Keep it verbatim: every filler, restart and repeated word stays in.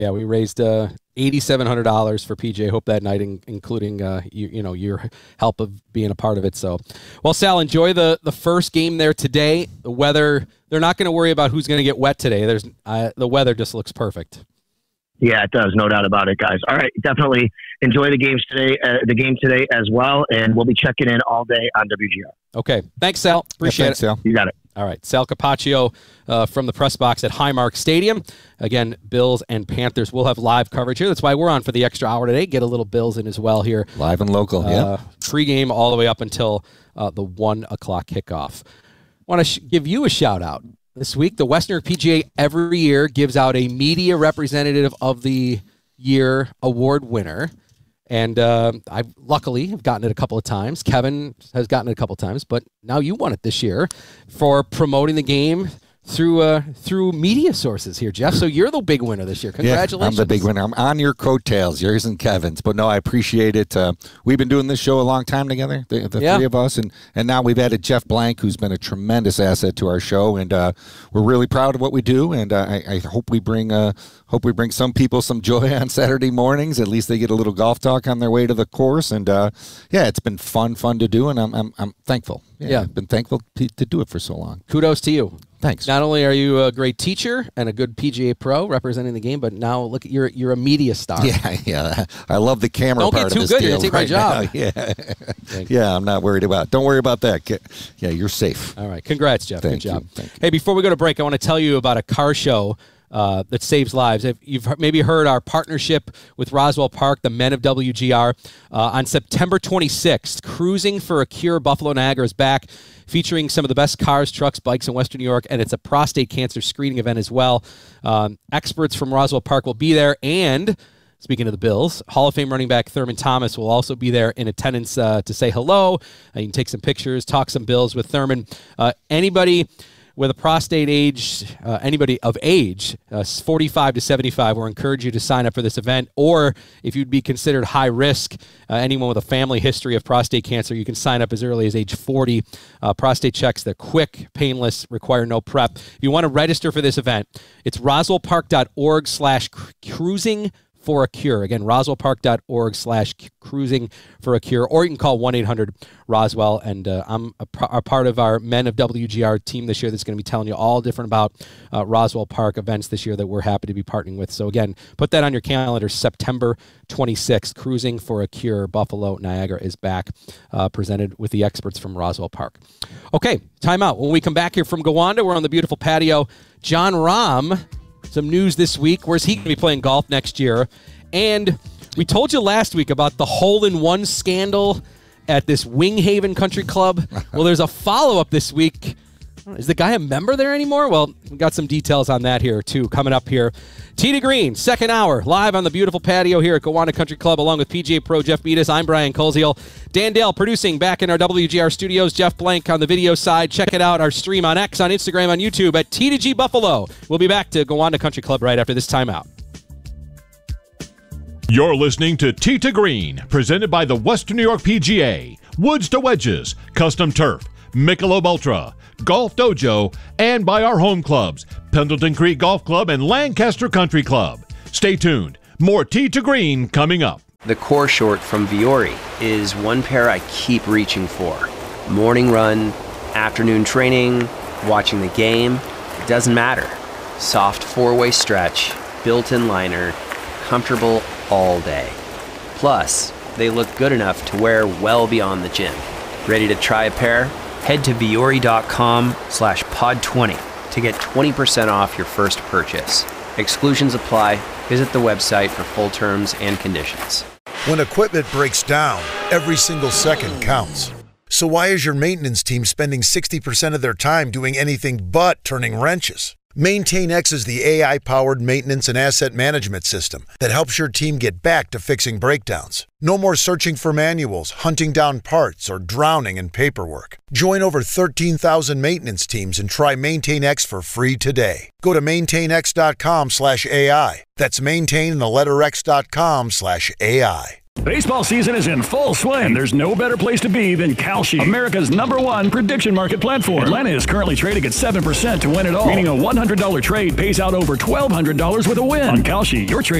Yeah, we raised uh, eight thousand seven hundred dollars for P G A Hope that night, in, including uh, you, you know your help of being a part of it. So, well, Sal, enjoy the, the first game there today. The weather, they're not going to worry about who's going to get wet today. There's uh, the weather just looks perfect. Yeah, it does. No doubt about it, guys. All right, definitely enjoy the games today, uh, the game today as well, and we'll be checking in all day on W G R. Okay. Thanks, Sal. Appreciate yeah, thanks, it. Sal. You got it. All right. Sal Capaccio uh, from the press box at Highmark Stadium. Again, Bills and Panthers will have live coverage here. That's why we're on for the extra hour today. Get a little Bills in as well here. Live and local, uh, yeah. Pre-game all the way up until uh, the one o'clock kickoff. Want to sh- give you a shout-out. This week, the Western New York P G A every year gives out a Media Representative of the Year award winner. And uh, I've luckily have gotten it a couple of times. Kevin has gotten it a couple of times, but now you won it this year for promoting the game through uh, through media sources here, Jeff. So you're the big winner this year. Congratulations. Yeah, I'm the big winner. I'm on your coattails, yours and Kevin's. But no, I appreciate it. Uh, we've been doing this show a long time together, the, the yeah. three of us. And, and now we've added Jeff Blank, who's been a tremendous asset to our show. And uh, we're really proud of what we do. And uh, I, I hope we bring uh, hope we bring some people some joy on Saturday mornings. At least they get a little golf talk on their way to the course. And, uh, yeah, it's been fun, fun to do. And I'm I'm, I'm thankful. Yeah, yeah. I've been thankful to, to do it for so long. Kudos to you. Thanks. Not only are you a great teacher and a good P G A pro representing the game, but now look at you're you're a media star. Yeah, yeah. I love the camera don't part get too of this good. deal You're gonna take right my job. Now. Yeah, yeah. I'm not worried about. Don't worry about that. Yeah, you're safe. All right. Congrats, Jeff. Thank good job. You. Thank you. Hey, before we go to break, I want to tell you about a car show Uh, that saves lives. If you've maybe heard our partnership with Roswell Park, the Men of W G R, uh, on September twenty-sixth, Cruising for a Cure Buffalo Niagara is back, featuring some of the best cars, trucks, bikes in Western New York, and it's a prostate cancer screening event as well. Um, experts from Roswell Park will be there, and speaking of the Bills, Hall of Fame running back Thurman Thomas will also be there in attendance uh, to say hello. Uh, you can take some pictures, talk some Bills with Thurman. Uh, anybody with a prostate age, uh, anybody of age, uh, forty-five to seventy-five, we'll encourage you to sign up for this event. Or if you'd be considered high risk, uh, anyone with a family history of prostate cancer, you can sign up as early as age forty. Uh, prostate checks, they're quick, painless, require no prep. If you want to register for this event, it's roswellpark.org slash cruising for a cure. Again, roswellpark.org slash cruising for a cure, or you can call one eight hundred Roswell. And uh, I'm a, a part of our Men of W G R team this year that's going to be telling you all different about uh, Roswell Park events this year that we're happy to be partnering with. So again, put that on your calendar. September twenty-sixth, Cruising for a Cure, Buffalo Niagara is back, uh, presented with the experts from Roswell Park. Okay, time out. When we come back here from Gowanda, we're on the beautiful patio. Jon Rahm, some news this week. Where's he going to be playing golf next year? And we told you last week about the hole-in-one scandal at this Winghaven Country Club. Well, there's a follow-up this week. Is the guy a member there anymore? Well, we got some details on that here, too, coming up here. Tee to Green, second hour, live on the beautiful patio here at Gowanda Country Club, along with P G A Pro Jeff Beatis. I'm Brian Koziel. Dan Dale producing back in our W G R studios. Jeff Blank on the video side. Check it out, our stream on X, on Instagram, on YouTube at T to G Buffalo. We'll be back to Gowanda Country Club right after this timeout. You're listening to Tee to Green, presented by the Western New York P G A, Woods to Wedges, Custom Turf, Michelob Ultra, Golf Dojo, and by our home clubs, Pendleton Creek Golf Club and Lancaster Country Club. Stay tuned. More Tee to Green coming up. The core short from Vuori is one pair I keep reaching for. Morning run, afternoon training, watching the game, it doesn't matter. Soft four-way stretch, built-in liner, comfortable all day. Plus, they look good enough to wear well beyond the gym. Ready to try a pair? Head to Vuori.com slash pod 20 to get twenty percent off your first purchase. Exclusions apply. Visit the website for full terms and conditions. When equipment breaks down, every single second counts. So why is your maintenance team spending sixty percent of their time doing anything but turning wrenches? MaintainX is the A I-powered maintenance and asset management system that helps your team get back to fixing breakdowns. No more searching for manuals, hunting down parts, or drowning in paperwork. Join over thirteen thousand maintenance teams and try MaintainX for free today. Go to maintainx.com slash AI. That's maintain and the letter X.com slash AI. Baseball season is in full swing, and there's no better place to be than Kalshi, America's number one prediction market platform. Atlanta is currently trading at seven percent to win it all, meaning a one hundred dollars trade pays out over twelve hundred dollars with a win. On Kalshi, your trade